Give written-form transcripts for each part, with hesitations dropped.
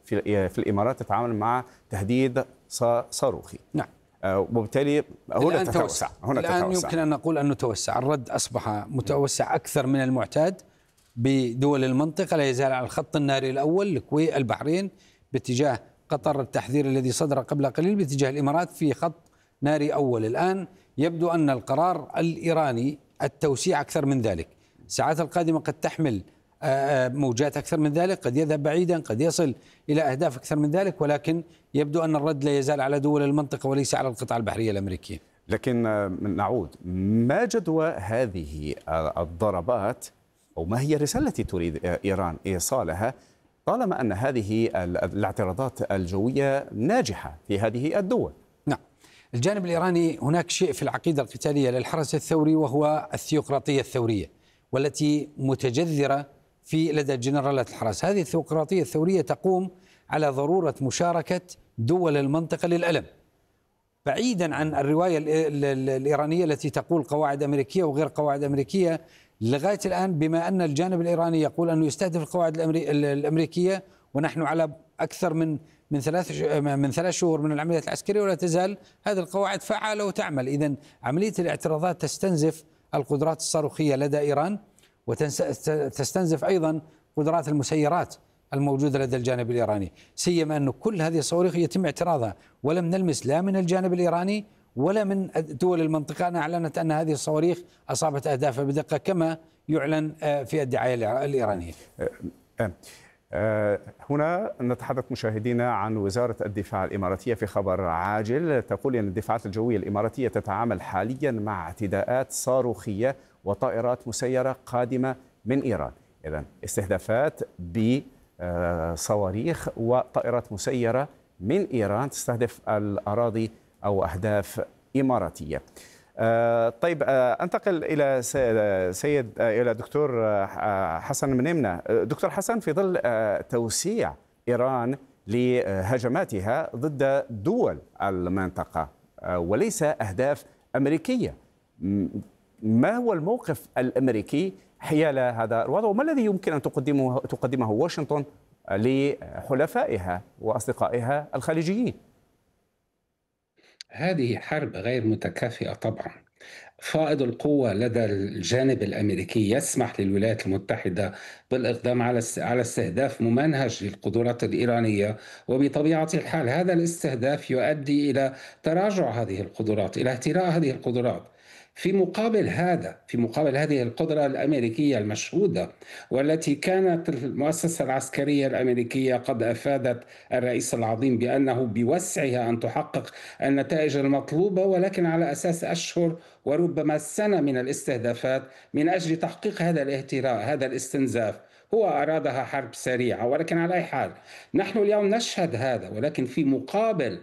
في الإمارات تتعامل مع تهديد صاروخي. نعم. وبالتالي هنا تتوسع. الآن يمكن أن نقول أنه توسع، الرد أصبح متوسع أكثر من المعتاد بدول المنطقة. لا يزال على الخط الناري الأول الكويت البحرين باتجاه قطر، التحذير الذي صدر قبل قليل باتجاه الإمارات في خط ناري أول. الآن يبدو أن القرار الإيراني التوسيع أكثر من ذلك. الساعات القادمة قد تحمل موجات أكثر من ذلك، قد يذهب بعيدا، قد يصل إلى أهداف أكثر من ذلك، ولكن يبدو أن الرد لا يزال على دول المنطقة وليس على القطاع البحرية الأمريكية. لكن نعود، ما جدوى هذه الضربات أو ما هي الرسالة التي تريد إيران إيصالها طالما أن هذه الاعتراضات الجوية ناجحة في هذه الدول؟ نعم، الجانب الإيراني هناك شيء في العقيدة القتالية للحرس الثوري وهو الثيوقراطية الثورية، والتي متجذرة في لدى جنرالات الحرس. هذه الثيوقراطية الثورية تقوم على ضرورة مشاركة دول المنطقة للألم، بعيدا عن الرواية الإيرانية التي تقول قواعد أمريكية وغير قواعد أمريكية. لغاية الآن بما أن الجانب الإيراني يقول أنه يستهدف القواعد الأمريكية، ونحن على أكثر من 3 شهور من العمليات العسكرية ولا تزال هذه القواعد فعالة وتعمل. إذن عملية الاعتراضات تستنزف القدرات الصاروخية لدى إيران، وتستنزف أيضا قدرات المسيرات الموجودة لدى الجانب الإيراني، سيما أن كل هذه الصواريخ يتم اعتراضها، ولم نلمس لا من الجانب الإيراني ولا من دول المنطقة أن أعلنت أن هذه الصواريخ أصابت أهدافها بدقة كما يعلن في الدعاية الإيرانية. هنا نتحدث مشاهدينا عن وزارة الدفاع الإماراتية في خبر عاجل، تقول أن الدفاعات الجوية الإماراتية تتعامل حاليا مع اعتداءات صاروخية وطائرات مسيرة قادمة من إيران. إذن استهدافات بصواريخ وطائرات مسيرة من إيران تستهدف الأراضي أو أهداف إماراتية. طيب، أنتقل إلى إلى دكتور حسن منيمنة. دكتور حسن، في ظل توسيع إيران لهجماتها ضد دول المنطقة وليس أهداف أمريكية، ما هو الموقف الأمريكي حيال هذا الوضع، وما الذي يمكن أن تقدمه واشنطن لحلفائها وأصدقائها الخليجيين؟ هذه حرب غير متكافئة طبعا. فائض القوة لدى الجانب الأمريكي يسمح للولايات المتحدة بالإقدام على استهداف ممنهج للقدرات الإيرانية، وبطبيعة الحال هذا الاستهداف يؤدي إلى تراجع هذه القدرات، إلى اهتراء هذه القدرات. في مقابل هذه القدرة الأمريكية المشهودة، والتي كانت المؤسسة العسكرية الأمريكية قد أفادت الرئيس العظيم بأنه بوسعها أن تحقق النتائج المطلوبة، ولكن على أساس أشهر وربما سنة من الاستهدافات من أجل تحقيق هذا الاهتراء، هذا الاستنزاف. هو أرادها حرب سريعة، ولكن على أي حال نحن اليوم نشهد هذا، ولكن في مقابل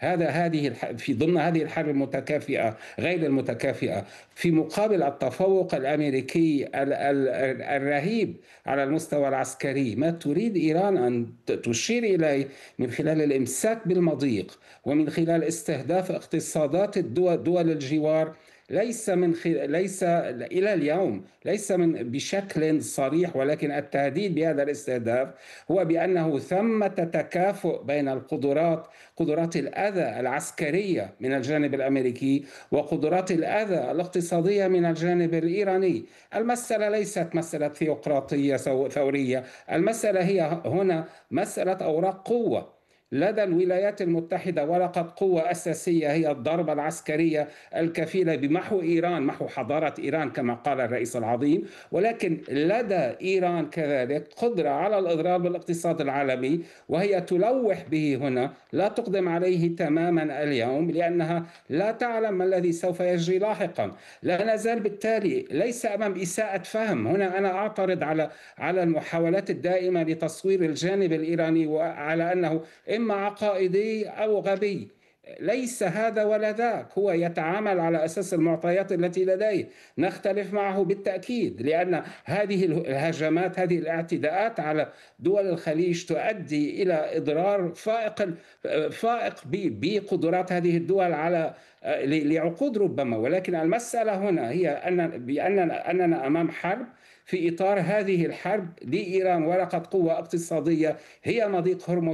في ضمن هذه الحرب المتكافئة غير المتكافئة، في مقابل التفوق الأمريكي الرهيب على المستوى العسكري، ما تريد إيران أن تشير إليه من خلال الإمساك بالمضيق ومن خلال استهداف اقتصادات دول الجوار ليس إلى اليوم بشكل صريح، ولكن التهديد بهذا الاستهداف هو بأنه ثمة تكافؤ بين قدرات الأذى العسكرية من الجانب الأمريكي وقدرات الأذى الاقتصادية من الجانب الإيراني. المسألة ليست مسألة ثيوقراطية ثورية، المسألة هي هنا مسألة أوراق قوة لدى الولايات المتحدة، ورقة قوة أساسية هي الضربة العسكرية الكفيلة بمحو إيران، محو حضارة إيران كما قال الرئيس العظيم، ولكن لدى إيران كذلك قدرة على الإضرار بالاقتصاد العالمي، وهي تلوح به هنا، لا تقدم عليه تماما اليوم لأنها لا تعلم ما الذي سوف يجري لاحقا. لا نزال بالتالي ليس أمام إساءة فهم. هنا أنا أعترض على المحاولات الدائمة لتصوير الجانب الإيراني وعلى أنه إما عقائدي أو غبي. ليس هذا ولا ذاك، هو يتعامل على أساس المعطيات التي لديه. نختلف معه بالتأكيد، لأن هذه الهجمات، هذه الاعتداءات على دول الخليج تؤدي إلى إضرار فائق بقدرات هذه الدول على لعقود ربما. ولكن المسألة هنا هي أننا أمام حرب. في إطار هذه الحرب لإيران ورقة قوة اقتصادية هي مضيق هرمز.